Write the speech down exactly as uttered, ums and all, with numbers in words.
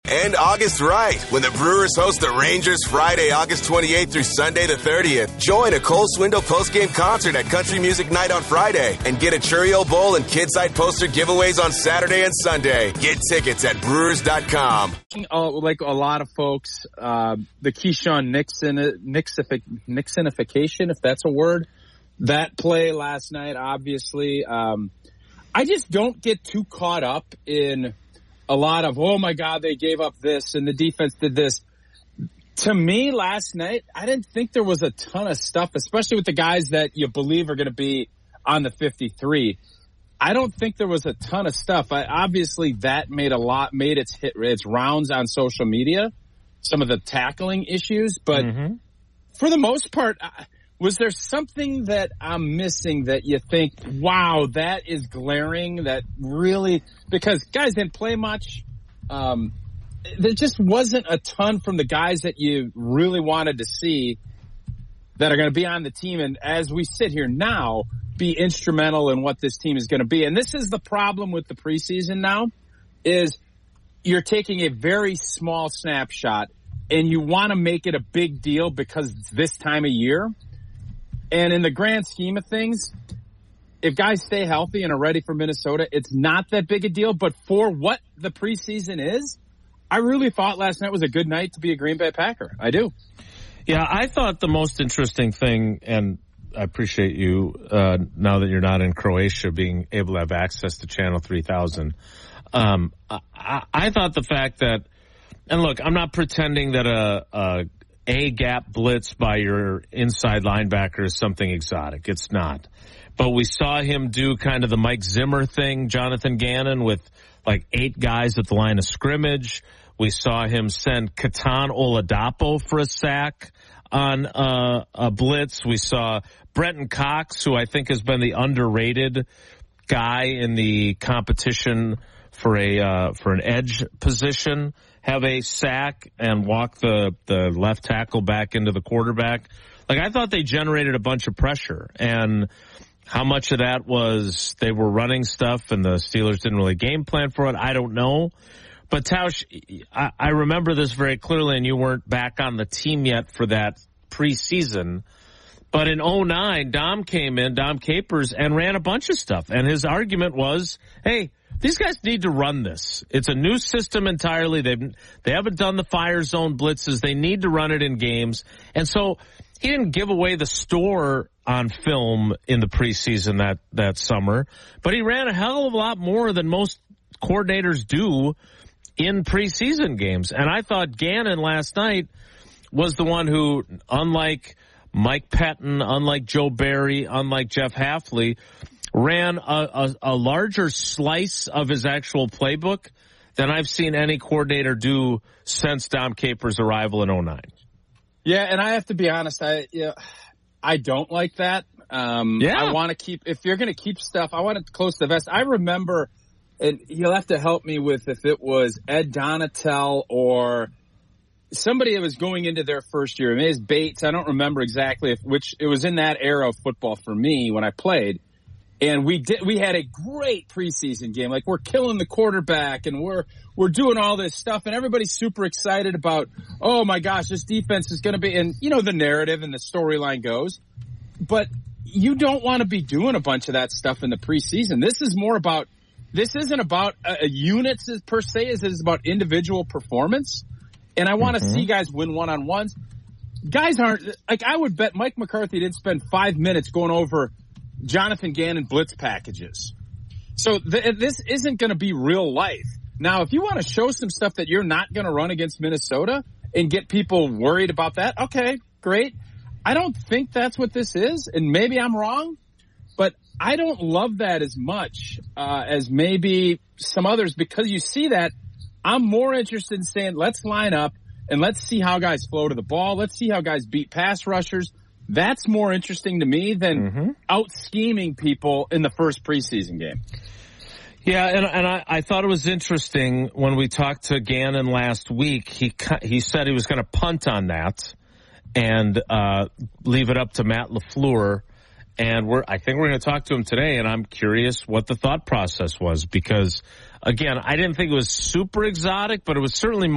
And August right, when the Brewers host the Rangers Friday, August twenty-eighth through Sunday the thirtieth. Join a Cole Swindle postgame concert at Country Music Night on Friday and get a Cheerio Bowl and Kidside poster giveaways on Saturday and Sunday. Get tickets at brewers dot com. Oh, like a lot of folks, uh, the Keyshawn Nixon, Nixific, Nixonification, if that's a word, that play last night, obviously. Um, I just don't get too caught up in a lot of, oh my God, they gave up this and the defense did this. To me, last night, I didn't think there was a ton of stuff, especially with the guys that you believe are going to be on the fifty-three. I don't think there was a ton of stuff. I, obviously, that made a lot, made its hit, its rounds on social media, some of the tackling issues. But mm-hmm. for the most part, I, was there something that I'm missing that you think, wow, that is glaring, that really, because guys didn't play much. Um, there just wasn't a ton from the guys that you really wanted to see that are going to be on the team. And as we sit here now, be instrumental in what this team is going to be. And this is the problem with the preseason now, is you're taking a very small snapshot and you want to make it a big deal because it's this time of year. And in the grand scheme of things, if guys stay healthy and are ready for Minnesota, it's not that big a deal. But for what the preseason is, I really thought last night was a good night to be a Green Bay Packer. I do. Yeah, I thought the most interesting thing, and I appreciate you, uh, now that you're not in Croatia, being able to have access to Channel three thousand. Um, I, I thought the fact that, and look, I'm not pretending that a, a A-gap blitz by your inside linebacker is something exotic. It's not. But we saw him do kind of the Mike Zimmer thing, Jonathan Gannon, with like eight guys at the line of scrimmage. We saw him send Ketan Oladapo for a sack on uh, a blitz. We saw Brenton Cox, who I think has been the underrated guy in the competition for a uh, for an edge position, have a sack and walk the, the left tackle back into the quarterback. Like, I thought they generated a bunch of pressure, and how much of that was they were running stuff and the Steelers didn't really game plan for it, I don't know. But Tausch, I, I remember this very clearly, and you weren't back on the team yet for that preseason. But in oh nine, Dom came in, Dom Capers, and ran a bunch of stuff. And his argument was, hey, these guys need to run this. It's a new system entirely. They've, they haven't done the fire zone blitzes. They need to run it in games. And so he didn't give away the store on film in the preseason that, that summer, but he ran a hell of a lot more than most coordinators do in preseason games. And I thought Gannon last night was the one who, unlike Mike Pettin, unlike Joe Barry, unlike Jeff Hafley, ran a, a, a larger slice of his actual playbook than I've seen any coordinator do since Dom Capers' arrival in oh nine. Yeah, and I have to be honest, I yeah, I don't like that. Um, yeah. I want to keep, if you're going to keep stuff, I want it close to the vest. I remember, and you'll have to help me with if it was Ed Donatel or somebody that was going into their first year. Maybe it was Bates. I don't remember exactly if, which, it was in that era of football for me when I played. And we did, we had a great preseason game. Like, we're killing the quarterback and we're, we're doing all this stuff and everybody's super excited about, oh my gosh, this defense is going to be, and you know, the narrative and the storyline goes, but you don't want to be doing a bunch of that stuff in the preseason. This is more about, this isn't about a, a units per se, it is about individual performance. And I want to mm-hmm. see guys win one-on-ones. Guys aren't, like, I would bet Mike McCarthy didn't spend five minutes going over Jonathan Gannon blitz packages. So th- this isn't going to be real life. Now, if you want to show some stuff that you're not going to run against Minnesota and get people worried about that, okay, great. I don't think that's what this is, and maybe I'm wrong, but I don't love that as much uh, as maybe some others, because you see that. I'm more interested in saying, let's line up and let's see how guys flow to the ball. Let's see how guys beat pass rushers. That's more interesting to me than mm-hmm. out-scheming people in the first preseason game. Yeah, and, and I, I thought it was interesting when we talked to Gannon last week. He he said he was going to punt on that and uh, leave it up to Matt LaFleur. And we're I think we're going to talk to him today, and I'm curious what the thought process was because, again, I didn't think it was super exotic, but it was certainly